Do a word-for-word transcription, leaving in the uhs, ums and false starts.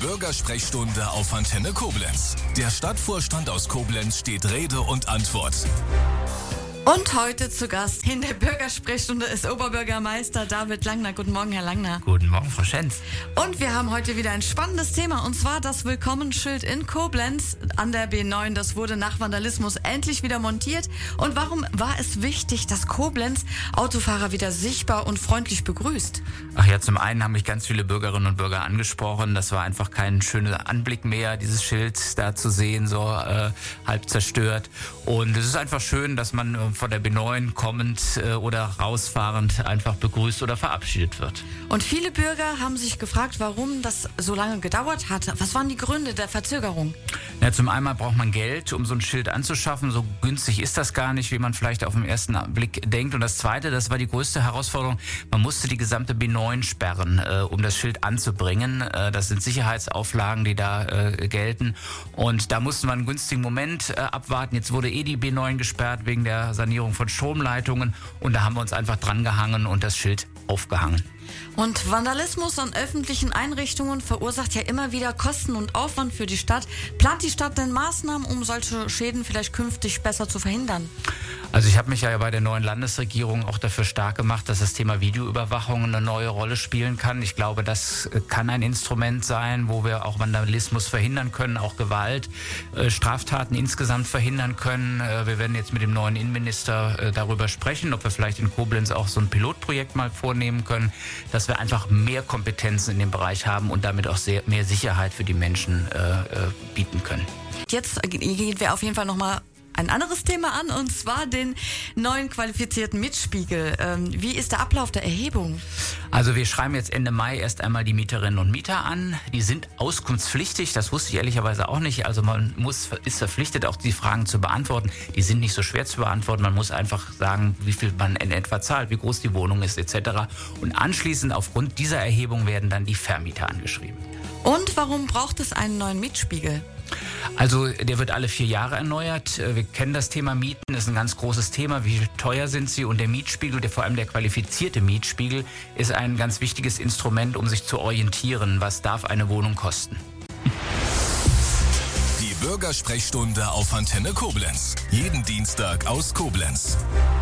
Bürgersprechstunde auf Antenne Koblenz. Der Stadtvorstand aus Koblenz steht Rede und Antwort. Und heute zu Gast in der Bürgersprechstunde ist Oberbürgermeister David Langner. Guten Morgen, Herr Langner. Guten Morgen, Frau Schenz. Und wir haben heute wieder ein spannendes Thema, und zwar das Willkommensschild in Koblenz an der B neun. Das wurde nach Vandalismus endlich wieder montiert. Und warum war es wichtig, dass Koblenz Autofahrer wieder sichtbar und freundlich begrüßt? Ach ja, zum einen haben mich ganz viele Bürgerinnen und Bürger angesprochen. Das war einfach kein schöner Anblick mehr, dieses Schild da zu sehen, so äh, halb zerstört. Und es ist einfach schön, dass man äh, von der B neun kommend äh, oder rausfahrend einfach begrüßt oder verabschiedet wird. Und viele Bürger haben sich gefragt, warum das so lange gedauert hat. Was waren die Gründe der Verzögerung? Ja, zum einen braucht man Geld, um so ein Schild anzuschaffen. So günstig ist das gar nicht, wie man vielleicht auf den ersten Blick denkt. Und das Zweite, das war die größte Herausforderung, man musste die gesamte B neun sperren, äh, um das Schild anzubringen. Äh, das sind Sicherheitsauflagen, die da äh, gelten. Und da mussten wir einen günstigen Moment äh, abwarten. Jetzt wurde eh die B neun gesperrt wegen der Sanierung von Stromleitungen. Und da haben wir uns einfach dran gehangen und das Schild aufgehangen. Und Vandalismus an öffentlichen Einrichtungen verursacht ja immer wieder Kosten und Aufwand für die Stadt. Plant die Stadt denn Maßnahmen, um solche Schäden vielleicht künftig besser zu verhindern? Also ich habe mich ja bei der neuen Landesregierung auch dafür stark gemacht, dass das Thema Videoüberwachung eine neue Rolle spielen kann. Ich glaube, das kann ein Instrument sein, wo wir auch Vandalismus verhindern können, auch Gewalt, äh, Straftaten insgesamt verhindern können. Äh, wir werden jetzt mit dem neuen Innenminister äh, darüber sprechen, ob wir vielleicht in Koblenz auch so ein Pilotprojekt mal vornehmen können, dass wir einfach mehr Kompetenzen in dem Bereich haben und damit auch sehr, mehr Sicherheit für die Menschen äh, äh, bieten können. Jetzt gehen wir auf jeden Fall nochmal ein anderes Thema an, und zwar den neuen qualifizierten Mietspiegel. Ähm, wie ist der Ablauf der Erhebung? Also wir schreiben jetzt Ende Mai erst einmal die Mieterinnen und Mieter an. Die sind auskunftspflichtig, das wusste ich ehrlicherweise auch nicht. Also man muss, ist verpflichtet, auch die Fragen zu beantworten. Die sind nicht so schwer zu beantworten. Man muss einfach sagen, wie viel man in etwa zahlt, wie groß die Wohnung ist et cetera. Und anschließend aufgrund dieser Erhebung werden dann die Vermieter angeschrieben. Und warum braucht es einen neuen Mietspiegel? Also der wird alle vier Jahre erneuert. Wir kennen das Thema Mieten, das ist ein ganz großes Thema. Wie teuer sind sie? Und der Mietspiegel, der, vor allem der qualifizierte Mietspiegel, ist ein ganz wichtiges Instrument, um sich zu orientieren. Was darf eine Wohnung kosten? Die Bürgersprechstunde auf Antenne Koblenz. Jeden Dienstag aus Koblenz.